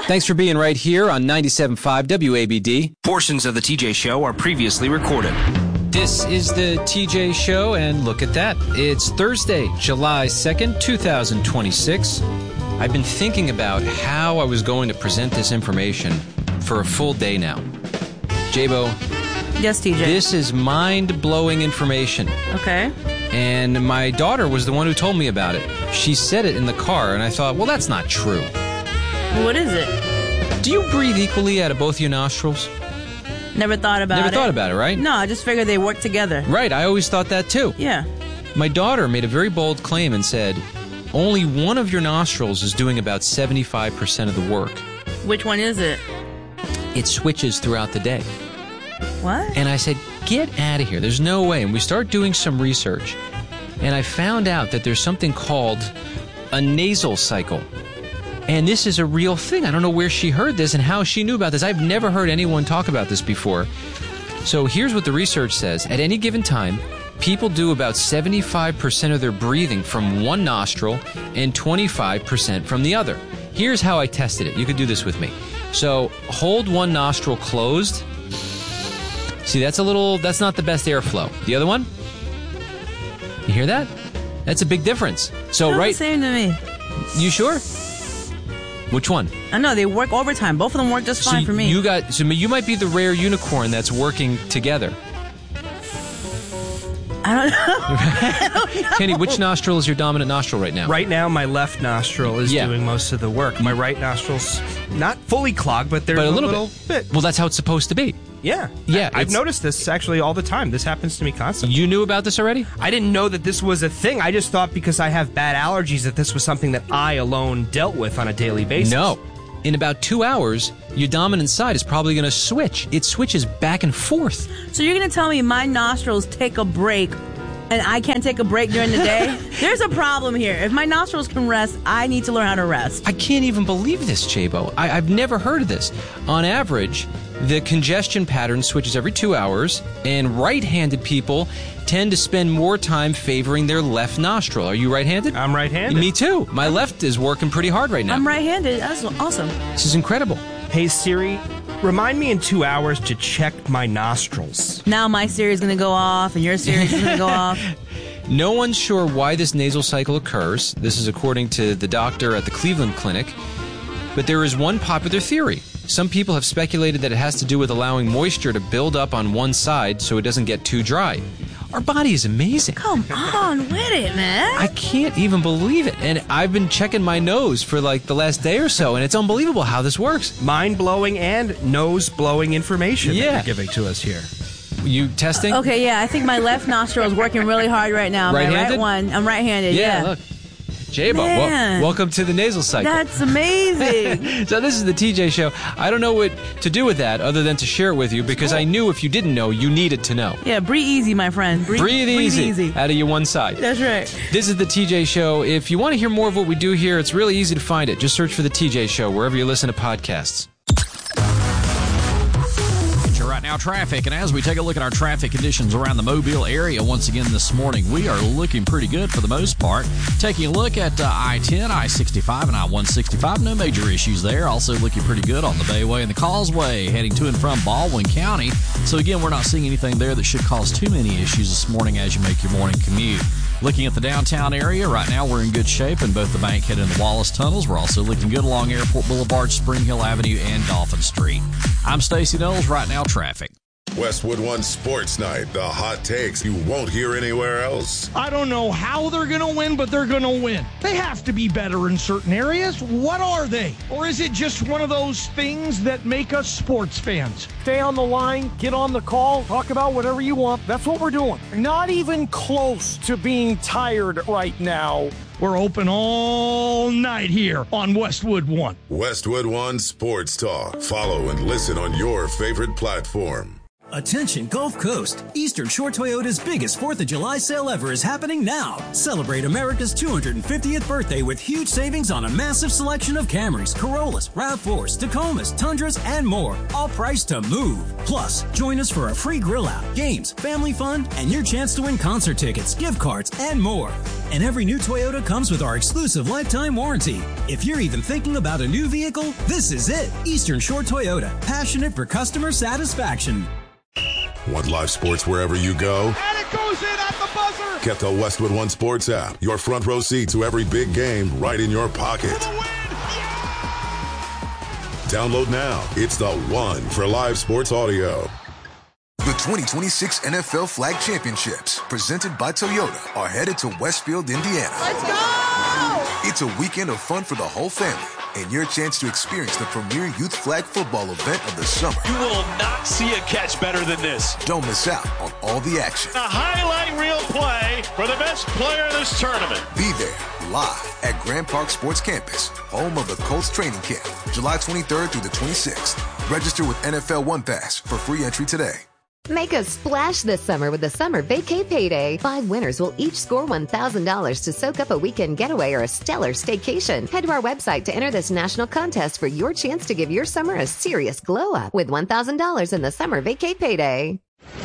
Thanks for being right here on 97.5 WABD. Portions of the TJ Show are previously recorded. This is the TJ Show, and look at that. It's Thursday, July 2nd, 2026. I've been thinking about how I was going to present this information for a full day now. Jabo. Yes, TJ. This is mind-blowing information. Okay. And my daughter was the one who told me about it. She said it in the car, and I thought, well, that's not true. What is it? Do you breathe equally out of both your nostrils? Never thought about it. Never thought about it, right? No, I just figured they work together. Right, I always thought that too. Yeah. My daughter made a very bold claim and said, only one of your nostrils is doing about 75% of the work. Which one is it? It switches throughout the day. What? And I said, get out of here. There's no way. And we start doing some research. And I found out that there's something called a nasal cycle. And this is a real thing. I don't know where she heard this and how she knew about this. I've never heard anyone talk about this before. So here's what the research says. At any given time, people do about 75% of their breathing from one nostril and 25% from the other. Here's how I tested it. You could do this with me. So hold one nostril closed. See, that's not the best airflow. The other one? You hear that? That's a big difference. So Sounds right. the same to me. You sure? Which one? I know, they work overtime. Both of them work just fine for me. You might be the rare unicorn that's working together. I don't know. Kenny, which nostril is your dominant nostril right now? Right now, my left nostril is doing most of the work. My right nostril's not fully clogged, but there's a little bit. Well, that's how it's supposed to be. Yeah. I've noticed this actually all the time. This happens to me constantly. You knew about this already? I didn't know that this was a thing. I just thought because I have bad allergies that this was something that I alone dealt with on a daily basis. No. In about 2 hours, your dominant side is probably going to switch. It switches back and forth. So you're going to tell me my nostrils take a break and I can't take a break during the day? There's a problem here. If my nostrils can rest, I need to learn how to rest. I can't even believe this, Chabo. I've never heard of this. On average, the congestion pattern switches every 2 hours, and right-handed people tend to spend more time favoring their left nostril. Are you right-handed? I'm right-handed. Me too. My left is working pretty hard right now. I'm right-handed. That's awesome. This is incredible. Hey, Siri, remind me in 2 hours to check my nostrils. Now my Siri's going to go off, and your Siri's going to go off. No one's sure why this nasal cycle occurs. This is according to the doctor at the Cleveland Clinic. But there is one popular theory. Some people have speculated that it has to do with allowing moisture to build up on one side so it doesn't get too dry. Our body is amazing. Come on with it, man. I can't even believe it. And I've been checking my nose for like the last day or so, and it's unbelievable how this works. Mind-blowing and nose-blowing information that you're giving to us here. You testing? Okay, yeah. I think my left nostril is working really hard right now. Right-handed? My right one. I'm right-handed, yeah. Look. Jabo, welcome to the nasal cycle. That's amazing. So this is the TJ Show. I don't know what to do with that other than to share it with you because I knew if you didn't know, you needed to know. Yeah, breathe easy, my friend. Breathe easy out of your one side. That's right. This is the TJ Show. If you want to hear more of what we do here, it's really easy to find it. Just search for the TJ Show wherever you listen to podcasts. Right now, traffic, and as we take a look at our traffic conditions around the Mobile area once again this morning, we are looking pretty good for the most part. Taking a look at I-10, I-65, and I-165, no major issues there. Also looking pretty good on the Bayway and the Causeway, heading to and from Baldwin County. So again, we're not seeing anything there that should cause too many issues this morning as you make your morning commute. Looking at the downtown area, right now we're in good shape in both the Bankhead and the Wallace tunnels. We're also looking good along Airport Boulevard, Spring Hill Avenue, and Dolphin Street. I'm Stacey Knowles. Right now, traffic. Westwood One Sports Night, the hot takes you won't hear anywhere else. I don't know how they're going to win, but they're going to win. They have to be better in certain areas. What are they? Or is it just one of those things that make us sports fans? Stay on the line, get on the call, talk about whatever you want. That's what we're doing. Not even close to being tired right now. We're open all night here on Westwood One. Westwood One Sports Talk. Follow and listen on your favorite platform. Attention Gulf Coast! Eastern Shore Toyota's biggest 4th of July sale ever is happening now. Celebrate America's 250th birthday with huge savings on a massive selection of Camrys, Corollas, RAV4s, Tacomas, Tundras, and more. All priced to move. Plus, join us for a free grill out, games, family fun, and your chance to win concert tickets, gift cards, and more. And every new Toyota comes with our exclusive lifetime warranty. If you're even thinking about a new vehicle, this is it. Eastern Shore Toyota, passionate for customer satisfaction. Want live sports wherever you go? And it goes in at the buzzer. Get the Westwood One Sports app. Your front row seat to every big game right in your pocket. For the win. Download now. It's the one for live sports audio. The 2026 NFL Flag Championships, presented by Toyota, are headed to Westfield, Indiana. Let's go! It's a weekend of fun for the whole family and your chance to experience the premier youth flag football event of the summer. You will not see a catch better than this. Don't miss out on all the action. A highlight reel play for the best player in this tournament. Be there live at Grand Park Sports Campus, home of the Colts training camp, July 23rd through the 26th. Register with NFL One Pass for free entry today. Make a splash this summer with the Summer Vacay Payday. 5 winners will each score $1,000 to soak up a weekend getaway or a stellar staycation. Head to our website to enter this national contest for your chance to give your summer a serious glow up with $1,000 in the Summer Vacay Payday.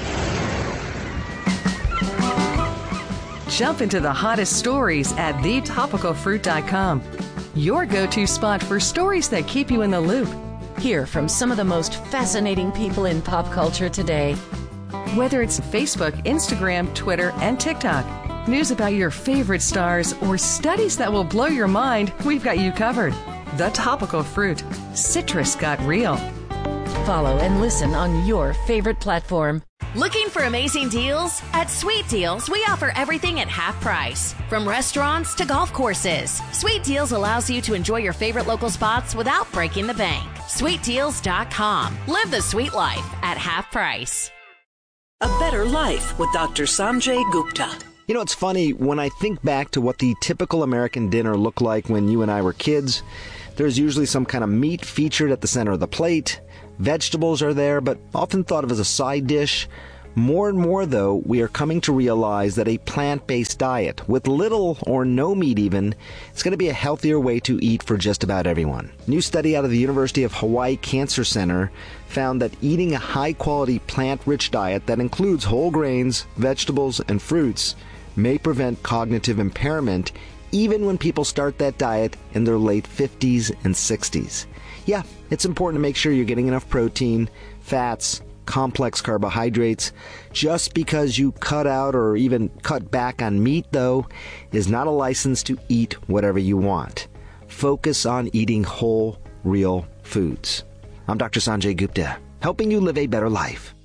Jump into the hottest stories at thetopicalfruit.com. Your go-to spot for stories that keep you in the loop. Hear from some of the most fascinating people in pop culture today. Whether it's Facebook, Instagram, Twitter, and TikTok, news about your favorite stars, or studies that will blow your mind, we've got you covered. The Topical Fruit. Citrus got real. Follow and listen on your favorite platform. Looking for amazing deals? At Sweet Deals, we offer everything at half price. From restaurants to golf courses, Sweet Deals allows you to enjoy your favorite local spots without breaking the bank. SweetDeals.com. Live the sweet life at half price. A Better Life with Dr. Sanjay Gupta. You know, it's funny, when I think back to what the typical American dinner looked like when you and I were kids, there's usually some kind of meat featured at the center of the plate. Vegetables are there, but often thought of as a side dish. More and more, though, we are coming to realize that a plant-based diet, with little or no meat even, is going to be a healthier way to eat for just about everyone. A new study out of the University of Hawaii Cancer Center found that eating a high-quality plant-rich diet that includes whole grains, vegetables, and fruits may prevent cognitive impairment even when people start that diet in their late 50s and 60s. Yeah, it's important to make sure you're getting enough protein, fats, complex carbohydrates. Just because you cut out or even cut back on meat, though, is not a license to eat whatever you want. Focus on eating whole, real foods. I'm Dr. Sanjay Gupta, helping you live a better life.